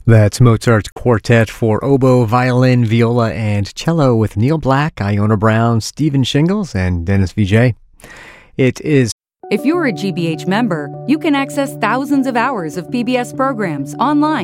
That's Mozart's Quartet for oboe, violin, viola, and cello with Neil Black, Iona Brown, Stephen Shingles, and Dennis Vijay. It is. If you're a GBH member, you can access thousands of hours of PBS programs online